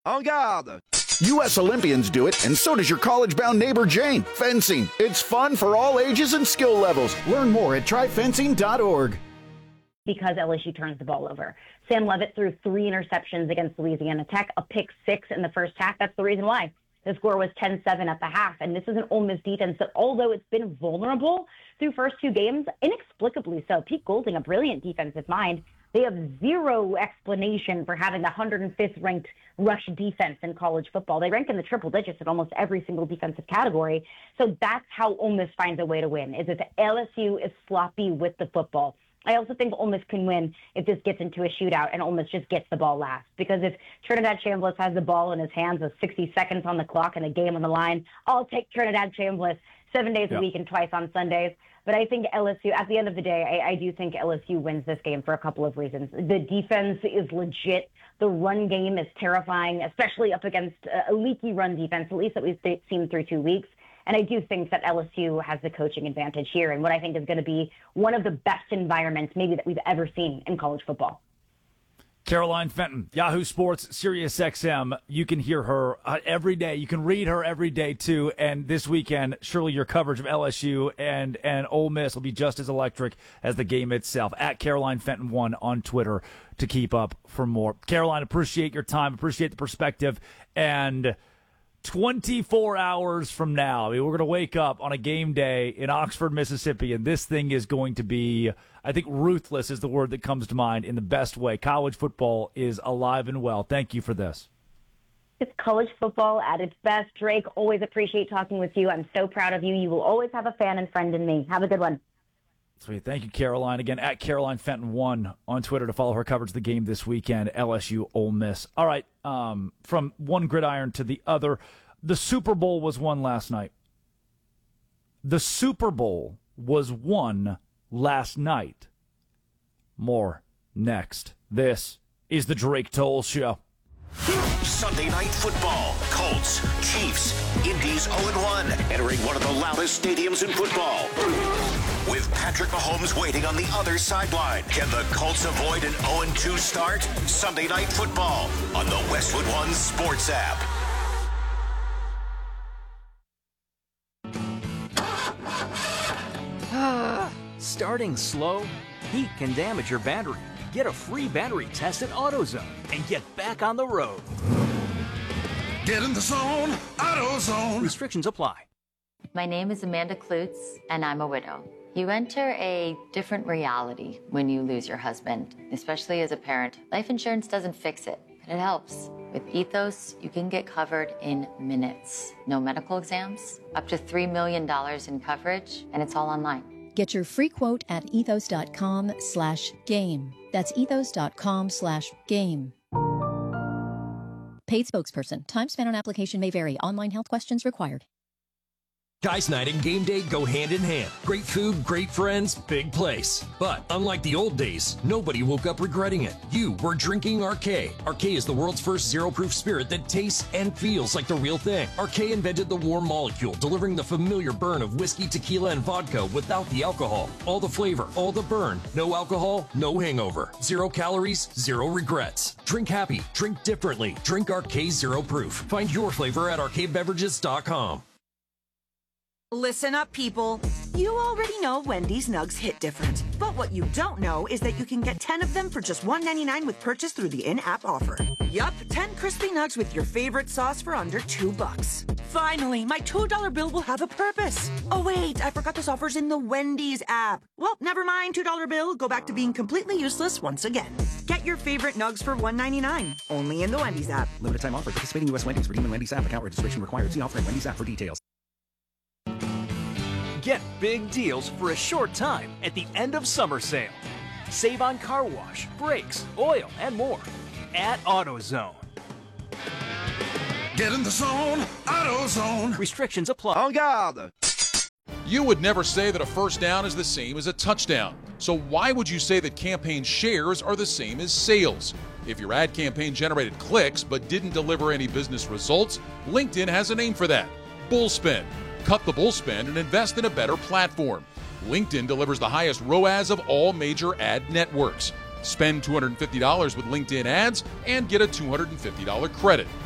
En garde! U.S. Olympians do it, and so does your college-bound neighbor Jane. Fencing. It's fun for all ages and skill levels. Learn more at tryfencing.org. Because LSU turns the ball over. Sam Leavitt threw 3 interceptions against Louisiana Tech, a pick 6 in the first half. That's the reason why. The score was 10-7 at the half, and this is an Ole Miss defense that, although it's been vulnerable through first 2 games, inexplicably so. Pete Golding, a brilliant defensive mind, they have zero explanation for having the 105th ranked rush defense in college football. They rank in the triple digits in almost every single defensive category. So that's how Ole Miss finds a way to win, is if LSU is sloppy with the football. I also think Ole Miss can win if this gets into a shootout and Ole Miss just gets the ball last. Because if Trinidad Chambliss has the ball in his hands with 60 seconds on the clock and a game on the line, I'll take Trinidad Chambliss 7 days a week and twice on Sundays. But I think LSU, at the end of the day, I do think LSU wins this game for a couple of reasons. The defense is legit. The run game is terrifying, especially up against a leaky run defense, at least that we've seen through 2 weeks. And I do think that LSU has the coaching advantage here and what I think is going to be one of the best environments maybe that we've ever seen in college football. Caroline Fenton, Yahoo Sports, Sirius XM. You can hear her every day. You can read her every day, too. And this weekend, surely your coverage of LSU and Ole Miss will be just as electric as the game itself. At Caroline Fenton 1 on Twitter to keep up for more. Caroline, appreciate your time, appreciate the perspective, and 24 hours from now, I mean, we're going to wake up on a game day in Oxford, Mississippi, and this thing is going to be, I think ruthless is the word that comes to mind in the best way. College football is alive and well. Thank you for this. It's college football at its best. Drake, always appreciate talking with you. I'm so proud of you. You will always have a fan and friend in me. Have a good one. Sweet. Thank you, Caroline. Again, at Caroline Fenton 1 on Twitter to follow her coverage of the game this weekend, LSU Ole Miss. All right, from one gridiron to the other, the Super Bowl was won last night. The Super Bowl was won last night. More next. This is the Drake Toll Show. Sunday Night Football. Colts, Chiefs, Indy's 0-1, entering one of the loudest stadiums in football. With Patrick Mahomes waiting on the other sideline. Can the Colts avoid an 0-2 start? Sunday Night Football on the Westwood One Sports app. Starting slow? Heat can damage your battery. Get a free battery test at AutoZone and get back on the road. Get in the zone, AutoZone. Restrictions apply. My name is Amanda Klutz, and I'm a widow. You enter a different reality when you lose your husband, especially as a parent. Life insurance doesn't fix it, but it helps. With Ethos, you can get covered in minutes. No medical exams, up to $3 million in coverage, and it's all online. Get your free quote at ethos.com/game. That's ethos.com/game. Paid spokesperson. Time spent on application may vary. Online health questions required. Guys' night and game day go hand in hand. Great food, great friends, big place. But unlike the old days, nobody woke up regretting it. You were drinking Arcade. Arcade is the world's first zero-proof spirit that tastes and feels like the real thing. Arcade invented the warm molecule, delivering the familiar burn of whiskey, tequila, and vodka without the alcohol. All the flavor, all the burn. No alcohol, no hangover. 0 calories, 0 regrets. Drink happy, drink differently. Drink Arcade Zero Proof. Find your flavor at arcadebeverages.com. Listen up, people. You already know Wendy's Nugs hit different. But what you don't know is that you can get 10 of them for just $1.99 with purchase through the in-app offer. Yup, 10 crispy nugs with your favorite sauce for under $2. Finally, my $2 bill will have a purpose. Oh wait, I forgot this offer's in the Wendy's app. Well, never mind, $2 bill. Go back to being completely useless once again. Get your favorite nugs for $1.99. Only in the Wendy's app. Limited time offer. Participating U.S. Wendy's. Redeem in Wendy's app. Account registration required. See offer at Wendy's app for details. Get big deals for a short time at the end of summer sale. Save on car wash, brakes, oil, and more at AutoZone. Get in the zone, AutoZone. Restrictions apply. En garde! You would never say that a first down is the same as a touchdown. So why would you say that campaign shares are the same as sales? If your ad campaign generated clicks but didn't deliver any business results, LinkedIn has a name for that: Bullspin. Cut the bullspin and invest in a better platform. LinkedIn delivers the highest ROAS of all major ad networks. Spend $250 with LinkedIn ads and get a $250 credit.